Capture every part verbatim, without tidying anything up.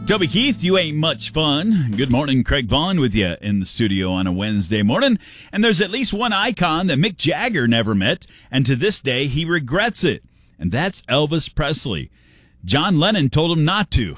Toby Keith, you ain't much fun. Good morning, Craig Vaughn with you in the studio on a Wednesday morning. And there's at least one icon that Mick Jagger never met, and to this day he regrets it. And that's Elvis Presley. John Lennon told him not to.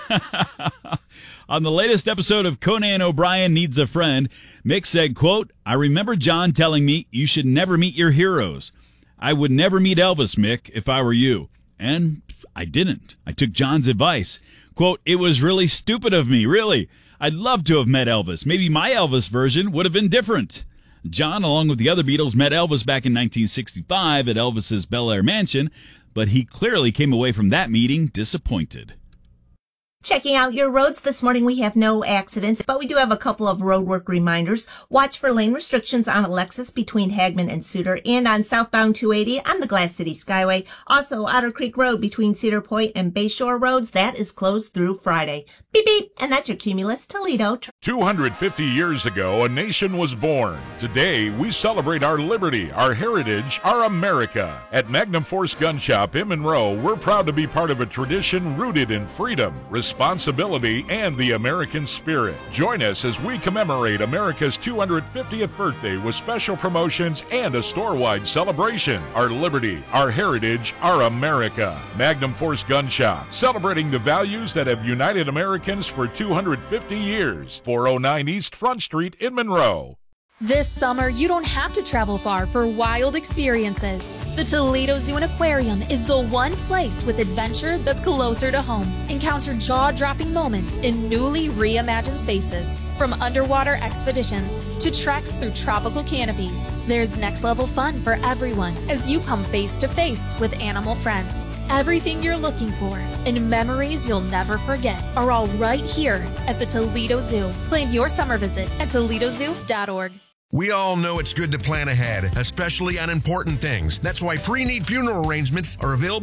On the latest episode of Conan O'Brien Needs a Friend, Mick said, quote, "I remember John telling me you should never meet your heroes. I would never meet Elvis, Mick, if I were you. And I didn't. I took John's advice. Quote, it was really stupid of me, really. I'd love to have met Elvis. Maybe my Elvis version would have been different." John, along with the other Beatles, met Elvis back in nineteen sixty-five at Elvis's Bel Air mansion, but he clearly came away from that meeting disappointed. Checking out your roads this morning, we have no accidents, but we do have a couple of roadwork reminders. Watch for lane restrictions on Alexis between Hagman and Suter, and on southbound two eighty on the Glass City Skyway. Also, Otter Creek Road between Cedar Point and Bayshore Roads, that is closed through Friday. Beep, beep, and that's your Cumulus Toledo. two hundred fifty years ago, a nation was born. Today, we celebrate our liberty, our heritage, our America. At Magnum Force Gun Shop in Monroe, we're proud to be part of a tradition rooted in freedom, responsibility, and the American spirit. Join us as we commemorate America's two hundred fiftieth birthday with special promotions and a store-wide celebration. Our liberty, our heritage, our America. Magnum Force Gun Shop, celebrating the values that have united Americans for two hundred fifty years. four oh nine East Front Street in Monroe. This summer, you don't have to travel far for wild experiences. The Toledo Zoo and Aquarium is the one place with adventure that's closer to home. Encounter jaw-dropping moments in newly reimagined spaces. From underwater expeditions to treks through tropical canopies, there's next-level fun for everyone as you come face-to-face with animal friends. Everything you're looking for and memories you'll never forget are all right here at the Toledo Zoo. Plan your summer visit at Toledo Zoo dot org. We all know it's good to plan ahead, especially on important things. That's why pre-need funeral arrangements are available